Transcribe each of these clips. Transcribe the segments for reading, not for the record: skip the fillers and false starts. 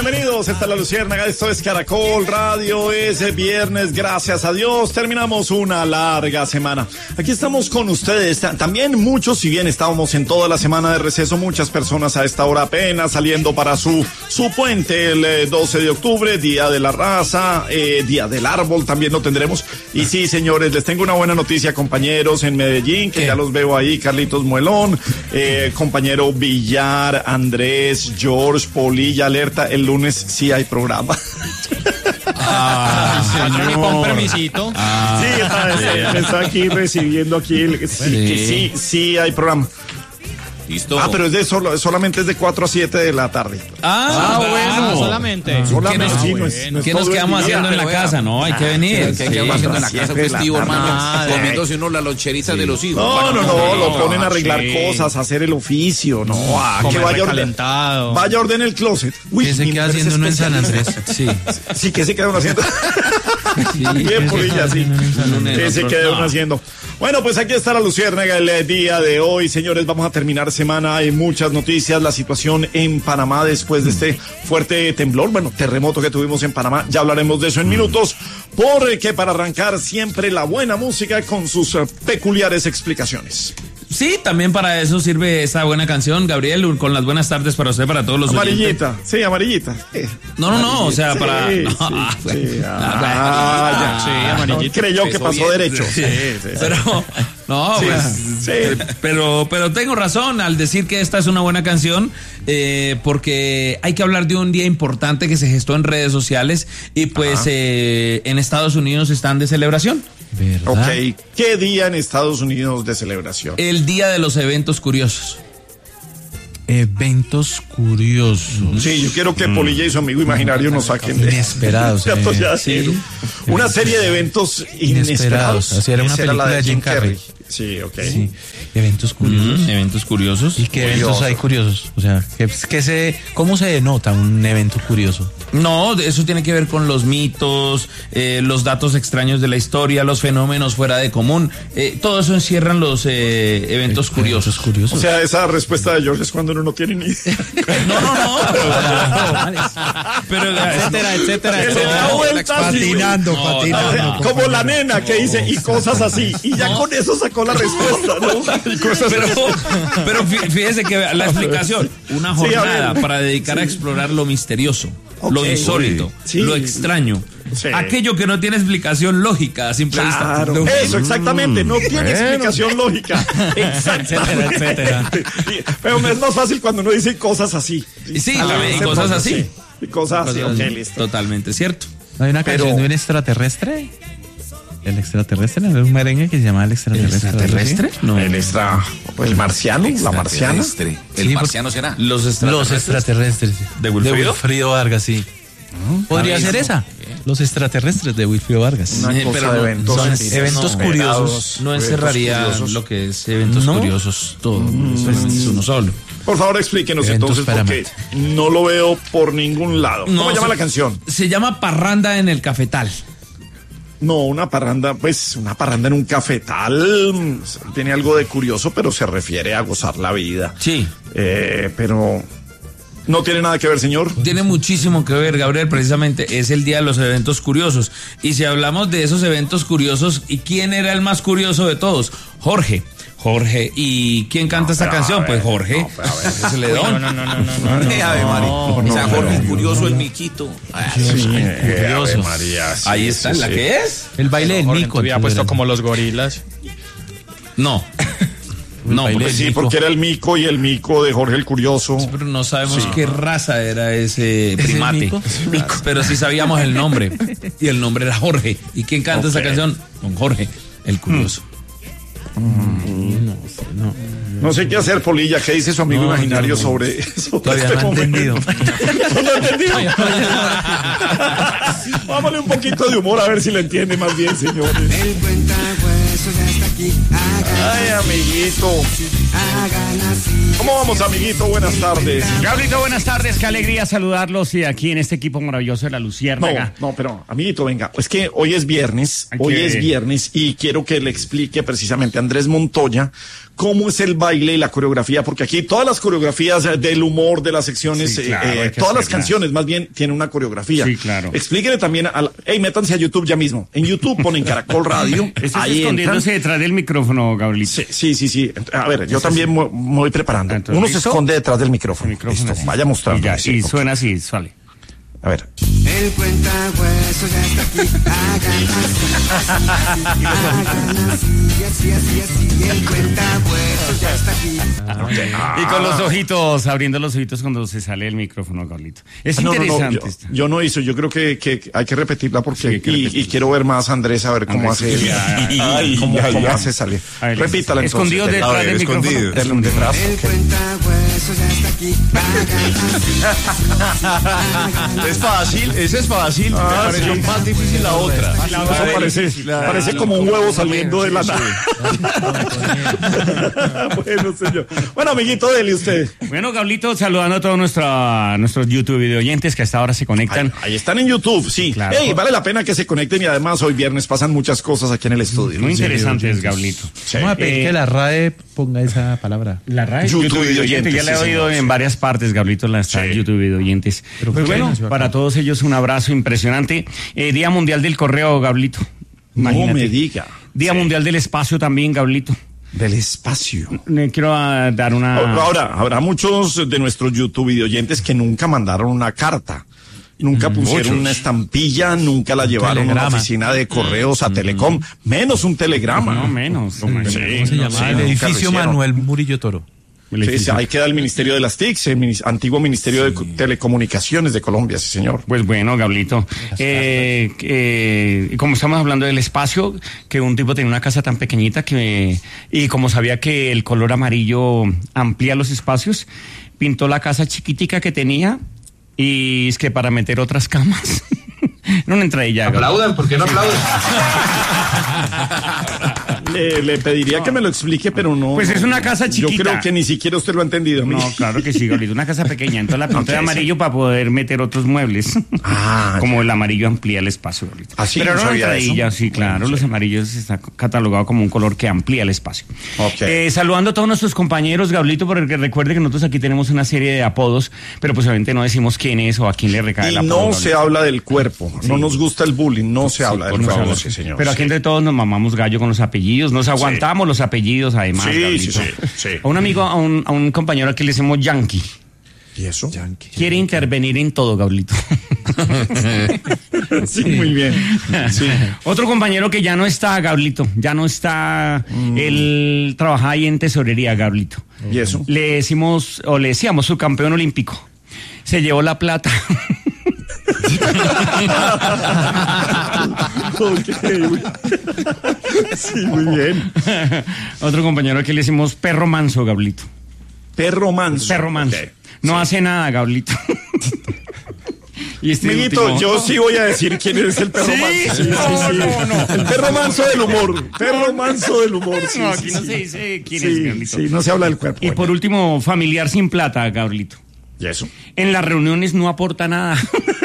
bienvenidos. Esta es La Luciérnaga, esto es Caracol Radio, es viernes, gracias a Dios. Terminamos una larga semana. Aquí estamos con ustedes. También muchos, si bien estábamos en toda la semana de receso, muchas personas a esta hora apenas saliendo para su puente, el 12 de octubre, Día de la Raza, Día del Árbol, también lo tendremos. Y sí, señores, les tengo una buena noticia, compañeros en Medellín, que ya los veo ahí, Carlitos Muelón, compañero Villar, Andrés, George, Polilla, alerta, el lunes sí hay programa. Con permisito. Sí, está aquí recibiendo aquí, sí hay programa. Listo. Pero es solamente es de 4 a 7 de la tarde. Bueno, solamente. ¿Qué nos quedamos haciendo en la casa? No, hay que venir. ¿Qué quedamos haciendo en la casa festivo, hermano? Comiéndose uno las loncheritas de los hijos. No, lo ponen a arreglar cosas, a hacer el oficio, que vaya a ordenar el closet. Uy, ¿qué se queda haciendo uno en San Andrés? Sí, ¿qué se queda uno haciendo? Bien, Polilla, sí. ¿Qué se queda uno haciendo? Bueno, pues aquí está La Luciérnaga el día de hoy, señores. Vamos a terminar semana, hay muchas noticias. La situación en Panamá después de este fuerte temblor, terremoto que tuvimos en Panamá, ya hablaremos de eso en minutos, porque para arrancar siempre la buena música con sus peculiares explicaciones. Sí, también para eso sirve esa buena canción, Gabriel, con las buenas tardes para usted, para todos los amarillita, oyentes. Sí, amarillita. No, o sea, para... amarillita. Creyó que pasó derecho. Pero tengo razón al decir que esta es una buena canción, porque hay que hablar de un día importante que se gestó en redes sociales y pues en Estados Unidos están de celebración. ¿Verdad? Ok, ¿qué día en Estados Unidos de celebración? El día de los eventos curiosos. Eventos curiosos. Sí, yo quiero que Polilla y su amigo imaginario nos saquen de... Inesperados. Una serie de eventos inesperados. Así era una película de Jim Carrey. Sí, ok. Sí. Eventos curiosos. Eventos curiosos. ¿Y qué eventos hay curiosos? O sea, ¿cómo se denota un evento curioso? No, eso tiene que ver con los mitos, los datos extraños de la historia, los fenómenos fuera de común. Todo eso encierran los eventos curiosos. O sea, esa respuesta de George es cuando uno no tiene ni idea. Pero etcétera. Patinando. Como la nena que dice, y cosas así. Y ya con eso sacó la respuesta, ¿no? Pero fíjese que la explicación, una jornada para dedicar a explorar lo misterioso, lo insólito, lo extraño. Sí. Aquello que no tiene explicación lógica a simple vista. Eso, exactamente, no tiene explicación lógica. Exactamente. Etcétera. Pero es más fácil cuando uno dice cosas así. Sí, y cosas así. Y cosas así, ok, listo. Totalmente cierto. ¿Hay una canción de un extraterrestre? ¿El extraterrestre? ¿No es un merengue que se llama El extraterrestre? ¿El extraterrestre? No. El marciano, la marciana. ¿El marciano será? Los extraterrestres. ¿De Wilfrido Vargas, sí. Podría ser esa. Los extraterrestres de Wilfrido Vargas. Pero eventos curiosos. No encerraría lo que es eventos curiosos. Todo. Es uno solo. Por favor, explíquenos entonces, porque no lo veo por ningún lado. ¿Cómo se llama la canción? Se llama Parranda en el Cafetal. No, una parranda en un cafetal tiene algo de curioso, pero se refiere a gozar la vida. Sí. Pero no tiene nada que ver, señor. Tiene muchísimo que ver, Gabriel, precisamente es el día de los eventos curiosos. Y si hablamos de esos eventos curiosos, ¿y quién era el más curioso de todos? Jorge. ¿Y quién canta esta canción? Pues Jorge. No, es el León. O sea, Jorge curioso, el miquito. Curioso. Ahí está, ¿la que es? El baile del mico. Había puesto como los gorilas. No, porque era el mico y el mico de Jorge el Curioso. Sí, pero no sabemos qué raza era ese primate. Pero sí sabíamos el nombre. Y el nombre era Jorge. ¿Y quién canta esta canción? Don Jorge, el Curioso. No sé qué hacer, Polilla. ¿Qué dice su amigo imaginario sobre eso? Todavía no he entendido. ¿No he entendido? Vámonos un poquito de humor a ver si lo entiende más bien, señores. El cuentahueso ya está aquí. Ay, amiguito. Hagan así. ¿Cómo vamos, amiguito? Buenas tardes. Gabrielito, buenas tardes. Qué alegría saludarlos y aquí en este equipo maravilloso de La Luciérnaga. No, pero, amiguito, venga. Es que hoy es viernes. Y quiero que le explique precisamente a Andrés Montoya cómo es el baile y la coreografía, porque aquí todas las coreografías del humor de las secciones, todas las canciones más bien tienen una coreografía. Sí, claro. Explíquele también métanse a YouTube ya mismo. En YouTube ponen Caracol Radio. Ahí escondiéndose detrás del micrófono, Gabrielito. Sí. A ver, yo también me voy preparando. Entonces, uno ¿listo? se esconde detrás del micrófono. Listo, así. vaya mostrando. Y suena así, sale. A ver. El cuentahuesos ya está aquí, hagan así, el cuentahuesos ya está aquí. Y con los ojitos, abriendo los ojitos cuando se sale el micrófono, Gabrielito. Es interesante. Yo no hizo, yo creo que hay que repetirla porque Sí, y quiero ver más a Andrés a ver cómo hace cómo hace salir. Repítala entonces. Escondido detrás del micrófono. Detrás. El cuentahuesos ya está aquí, Es fácil, ese es fácil. Me pareció más difícil la otra. Eso parece como un huevo saliendo de la nada. Bueno, señor. Bueno, amiguito, dele usted. Bueno, Gabrielito, saludando a todos nuestros YouTube video oyentes que hasta ahora se conectan. Ahí están en YouTube, sí. Claro. Vale la pena que se conecten y además hoy viernes pasan muchas cosas aquí en el estudio. Muy interesantes, Gabrielito. Vamos a pedir que la RAE ponga esa palabra. La RAE, YouTube video oyentes, ya la he sí, oído señor, en varias partes, Gabrielito, la está YouTube video oyentes. Pero Pues ¿por qué bueno, nació acá? para todos ellos un abrazo impresionante. Día Mundial del Correo, Gabrielito. No Imagínate. me diga. Día Mundial del Espacio también, Gabrielito. Del espacio. Le quiero dar una... Ahora, habrá muchos de nuestros YouTube video oyentes que nunca mandaron una carta. Nunca pusieron una estampilla, nunca la llevaron a una telegrama. oficina de correos, a Telecom, menos un telegrama. No, menos. ¿Cómo se llama? El nunca lo edificio hicieron. Manuel Murillo Toro. Sí, ahí queda el Ministerio de las TICs, el antiguo Ministerio de Telecomunicaciones de Colombia, sí, señor. Pues bueno, Gabrielito, como estamos hablando del espacio, que un tipo tenía una casa tan pequeñita y como sabía que el color amarillo amplía los espacios, pintó la casa chiquitica que tenía y es que para meter otras camas. No entradilla. Aplaudan, ¿por qué no aplauden? Le pediría que me lo explique, pero no. Pues es una casa Yo chiquita. creo que ni siquiera usted lo ha entendido. No, claro que sí, Gabrielito, una casa pequeña, entonces la pinté de amarillo para poder meter otros muebles. Como el amarillo amplía el espacio, Gabrielito. ¿Ah, sí? Pero ¿No no sabía entradilla, eso? sí, claro, Bueno, los sí. amarillos está catalogado como un color que amplía el espacio. Ok. Saludando a todos nuestros compañeros, Gabrielito, porque recuerde que nosotros aquí tenemos una serie de apodos, pero pues obviamente no decimos quién es o a quién le recae el Y apodo. no se Gabrielito. habla del cuerpo, no nos gusta el bullying, no se habla del Por cuerpo, favor. sí, señor. Pero aquí sí. entre todos nos mamamos gallo con los apellidos, nos aguantamos los apellidos además, Sí, Gabrielito. sí. A un amigo, a un compañero al que le decimos Yankee. ¿Y eso? Quiere intervenir en todo, Gabrielito. Sí, muy bien. Sí. Otro compañero que ya no está, Gabrielito, ya no está, él trabaja ahí en tesorería, Gabrielito. ¿Y eso? Le decimos, o le decíamos, su campeón olímpico. Se llevó la plata. Sí, muy bien. Otro compañero que le decimos perro manso, Gabrielito. Perro manso. Perro manso. Ok. No hace nada, Gabrielito. Y este Amiguito, último- yo sí voy a decir quién es el perro ¿Sí? manso. Sí, No. El perro manso del humor. Perro manso del humor. Sí, No, sí, aquí no sí. se dice quién Sí, es, Gabrielito. sí, no se habla del cuerpo. Y por último, familiar sin plata, Gabrielito. ¿Y eso? En las reuniones no aporta nada.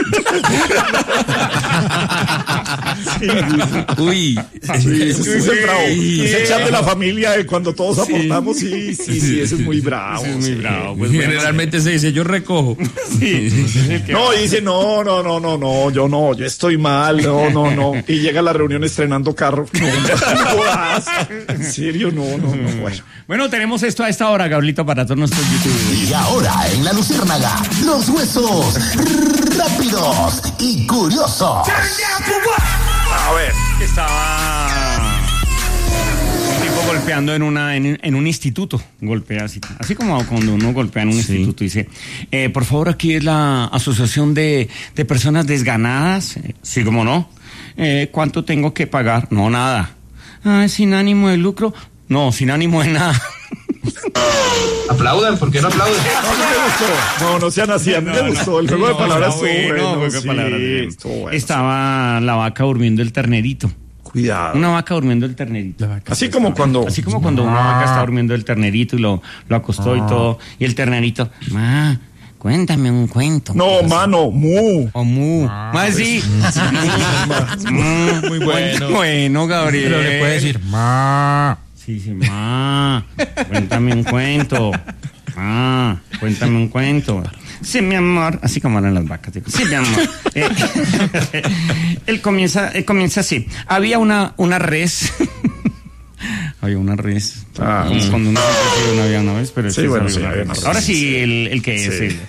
Uy. Sí, ese es el bravo. Sí. Ese chat de la familia de cuando todos aportamos, sí, ese es muy bravo. Ese es muy sí. bravo. Pues bueno, Generalmente se dice, yo recojo. No, dice, no, yo estoy mal, no. Y llega a la reunión estrenando carro. No jodas. En serio, no. Bueno. Bueno, tenemos esto a esta hora, Gabrielito, para todos nuestros youtubers. Y ahora en La Luciérnaga, los huesos rápidos y curiosos. A ver. Estaba un tipo golpeando en un instituto, golpea así como cuando uno golpea en un instituto, dice, por favor, aquí es la asociación de personas desganadas, sí, como no, ¿cuánto tengo que pagar? No, nada. ¿Sin ánimo de lucro? No, sin ánimo de nada. Aplaudan, ¿por qué no aplauden? No sean así, a mí me gustó. El juego de palabras estuvo bueno. Juego de Sí, palabras. estuvo bueno. Estaba la vaca durmiendo el ternerito. Cuidado. Una vaca durmiendo el ternerito. Así como cuando una vaca está durmiendo el ternerito y lo acostó y todo. Y el ternerito, ma, cuéntame un cuento. No, mano, mu. O mu. Más sí. Muy bueno. Bueno, Gabriel. Pero le puede decir, ma. Sí, ma. Cuéntame un cuento. Ma, cuéntame un cuento. Sí, mi amor. Así como hablan las vacas. Digo, sí, mi amor. Él comienza así. Había una res. Había una res. Cuando uno no había una vez, pero sí, bueno, sí, había una res. Ahora sí, el que es. Sí.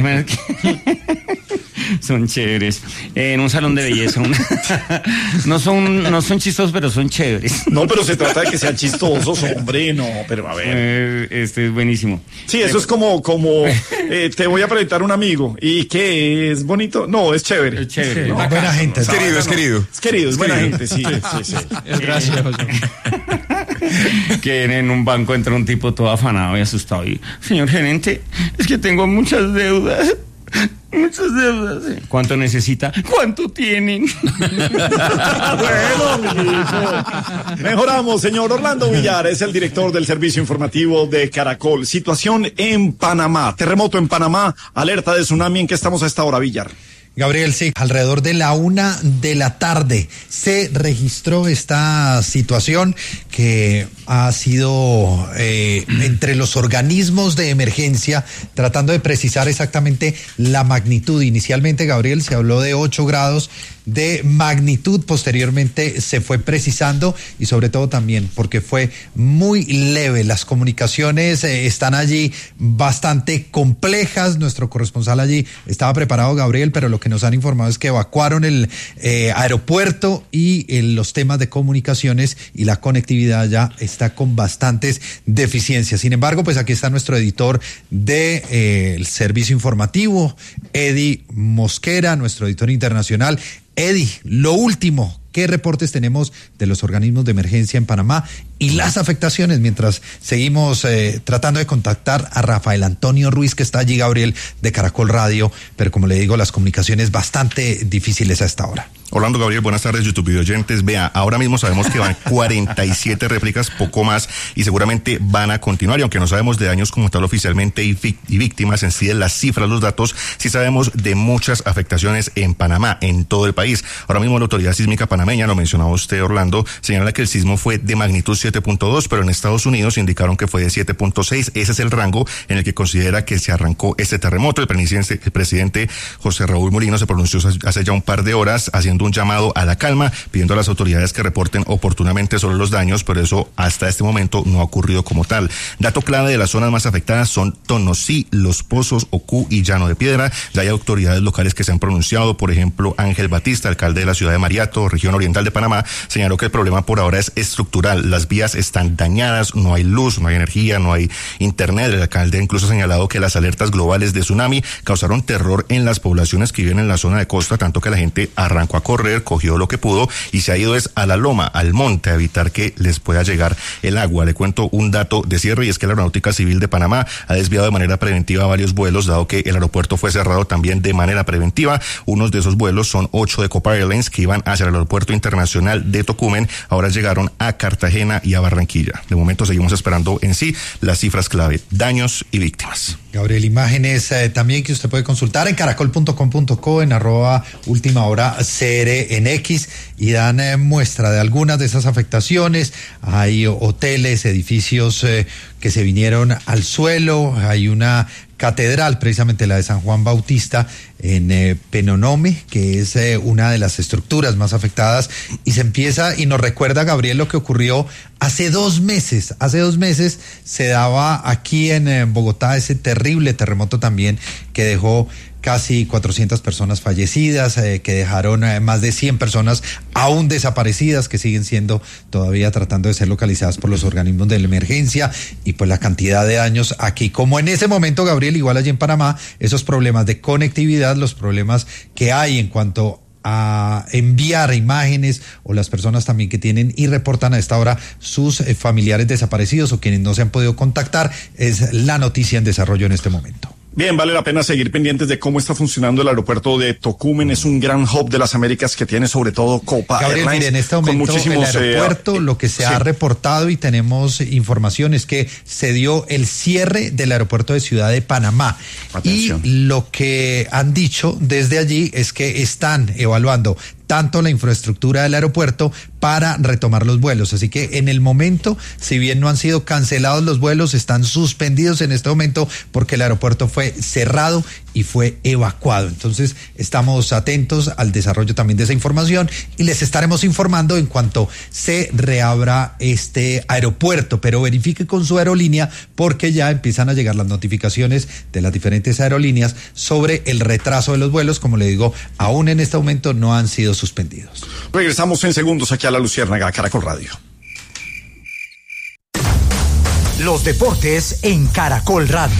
Son chéveres. En un salón de belleza. No son chistosos, pero son chéveres. No, pero se trata de que sean chistosos, hombre, no, pero a ver. Este es buenísimo. Sí, eso es como te voy a presentar un amigo. ¿Y qué es bonito? No, es chévere. Es chévere. No, buena gente. Es querido. Es querido, es buena gente, sí. Es gracioso. Que en un banco entra un tipo todo afanado y asustado y, señor gerente, es que tengo muchas deudas. Muchas deudas. ¿Cuánto necesita? ¿Cuánto tienen? Bueno, amiguito. Mejoramos, señor. Orlando Villar es el director del servicio informativo de Caracol. Situación en Panamá. Terremoto en Panamá. Alerta de tsunami. ¿En qué estamos a esta hora, Villar? Gabriel, sí, alrededor de la 1:00 p.m. se registró esta situación que ha sido entre los organismos de emergencia tratando de precisar exactamente la magnitud. Inicialmente, Gabriel, se habló de 8 grados de magnitud, posteriormente se fue precisando y sobre todo también porque fue muy leve. Las comunicaciones están allí bastante complejas. Nuestro corresponsal allí estaba preparado, Gabriel, pero lo que nos han informado es que evacuaron el aeropuerto y los temas de comunicaciones y la conectividad ya está con bastantes deficiencias. Sin embargo, pues aquí está nuestro editor del servicio informativo, Eddie Mosquera, nuestro editor internacional. Eddie, lo último, ¿qué reportes tenemos de los organismos de emergencia en Panamá y las afectaciones mientras seguimos tratando de contactar a Rafael Antonio Ruiz, que está allí, Gabriel, de Caracol Radio, pero como le digo, las comunicaciones bastante difíciles a esta hora? Orlando, Gabriel, buenas tardes, YouTube video oyentes. Vea, ahora mismo sabemos que van 47 réplicas, poco más, y seguramente van a continuar. Y aunque no sabemos de daños como tal oficialmente y víctimas en sí de las cifras, los datos, sí sabemos de muchas afectaciones en Panamá, en todo el país. Ahora mismo la Autoridad Sísmica Panameña, lo mencionaba usted, Orlando, señala que el sismo fue de magnitud 7.2, pero en Estados Unidos indicaron que fue de 7.6. Ese es el rango en el que considera que se arrancó este terremoto. El presidente José Raúl Mulino se pronunció hace ya un par de horas haciendo un llamado a la calma, pidiendo a las autoridades que reporten oportunamente sobre los daños, pero eso hasta este momento no ha ocurrido como tal. Dato clave de las zonas más afectadas son Tonosí, Los Pozos, Ocú y Llano de Piedra. Ya hay autoridades locales que se han pronunciado. Por ejemplo, Ángel Batista, alcalde de la ciudad de Mariato, región oriental de Panamá, señaló que el problema por ahora es estructural. Las vías están dañadas, no hay luz, no hay energía, no hay internet. El alcalde incluso ha señalado que las alertas globales de tsunami causaron terror en las poblaciones que viven en la zona de costa, tanto que la gente arrancó a correr, cogió lo que pudo y se ha ido a la loma, al monte, a evitar que les pueda llegar el agua. Le cuento un dato de cierre y es que la Aeronáutica Civil de Panamá ha desviado de manera preventiva varios vuelos, dado que el aeropuerto fue cerrado también de manera preventiva. Unos de esos vuelos son 8 de Copa Airlines que iban hacia el aeropuerto internacional de Tocumen, ahora llegaron a Cartagena y a Barranquilla. De momento seguimos esperando en sí las cifras clave, daños y víctimas. Gabriel, imágenes también que usted puede consultar en caracol.com.co, en @ultimahora.cr en X, y dan muestra de algunas de esas afectaciones. Hay hoteles, edificios que se vinieron al suelo. Hay una catedral, precisamente la de San Juan Bautista, en Penonomé, que es una de las estructuras más afectadas, y se empieza, y nos recuerda, Gabriel, lo que ocurrió hace 2 meses. Hace 2 meses se daba aquí en Bogotá ese terrible terremoto también que dejó casi 400 personas fallecidas, que dejaron más de 100 personas aún desaparecidas, que siguen siendo todavía tratando de ser localizadas por los organismos de la emergencia, y pues la cantidad de daños aquí, como en ese momento, Gabriel, igual allí en Panamá, esos problemas de conectividad, los problemas que hay en cuanto a enviar imágenes, o las personas también que tienen y reportan a esta hora sus familiares desaparecidos o quienes no se han podido contactar, es la noticia en desarrollo en este momento. Bien, vale la pena seguir pendientes de cómo está funcionando el aeropuerto de Tocumen. Es un gran hub de las Américas que tiene sobre todo Copa Gabriel, Airlines. mire, en este momento el aeropuerto, lo que se ha reportado y tenemos información es que se dio el cierre del aeropuerto de Ciudad de Panamá. Atención. Y lo que han dicho desde allí es que están evaluando tanto la infraestructura del aeropuerto para retomar los vuelos. Así que en el momento, si bien no han sido cancelados los vuelos, están suspendidos en este momento porque el aeropuerto fue cerrado y fue evacuado. Entonces, estamos atentos al desarrollo también de esa información y les estaremos informando en cuanto se reabra este aeropuerto, pero verifique con su aerolínea porque ya empiezan a llegar las notificaciones de las diferentes aerolíneas sobre el retraso de los vuelos. Como le digo, aún en este momento no han sido suspendidos. Regresamos en segundos aquí a La Luciérnaga, Caracol Radio. Los deportes en Caracol Radio.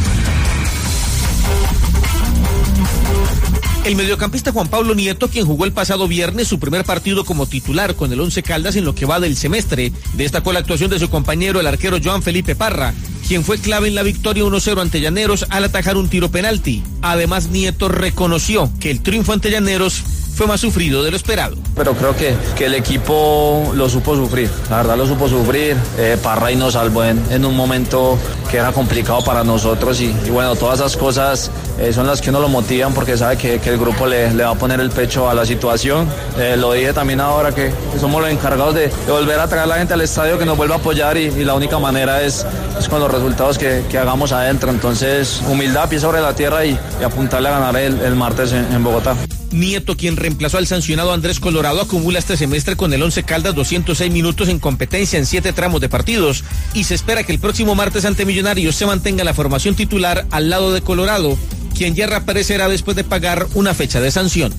El mediocampista Juan Pablo Nieto, quien jugó el pasado viernes su primer partido como titular con el Once Caldas en lo que va del semestre, destacó la actuación de su compañero, el arquero Joan Felipe Parra, quien fue clave en la victoria 1-0 ante Llaneros al atajar un tiro penalti. Además, Nieto reconoció que el triunfo ante Llaneros fue más sufrido de lo esperado. Pero creo que el equipo lo supo sufrir, la verdad lo supo sufrir. Parra y nos salvó en un momento que era complicado para nosotros y bueno, todas esas cosas son las que uno lo motivan porque sabe que el grupo le va a poner el pecho a la situación. Lo dije también ahora que somos los encargados de volver a traer a la gente al estadio, que nos vuelva a apoyar y la única manera es con los resultados que hagamos adentro. Entonces, humildad, pie sobre la tierra y apuntarle a ganar el martes en Bogotá. Nieto, quien reemplazó al sancionado Andrés Colorado, acumula este semestre con el Once Caldas 206 minutos en competencia en 7 tramos de partidos y se espera que el próximo martes ante Millonarios se mantenga la formación titular al lado de Colorado, quien ya reaparecerá después de pagar una fecha de sanción.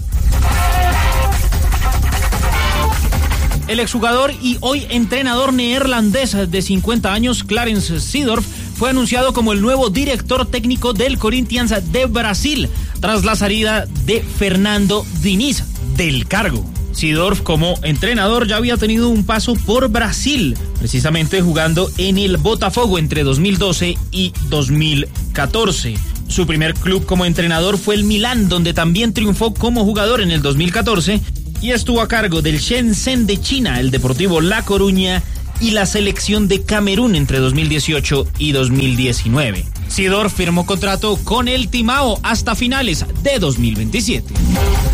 El exjugador y hoy entrenador neerlandés de 50 años, Clarence Seedorf, fue anunciado como el nuevo director técnico del Corinthians de Brasil, tras la salida de Fernando Diniz del cargo. Seedorf, como entrenador, ya había tenido un paso por Brasil, precisamente jugando en el Botafogo entre 2012 y 2014. Su primer club como entrenador fue el Milán, donde también triunfó como jugador en el 2014 y estuvo a cargo del Shenzhen de China, el Deportivo La Coruña y la selección de Camerún entre 2018 y 2019. Seedorf firmó contrato con el Timao hasta finales de 2027.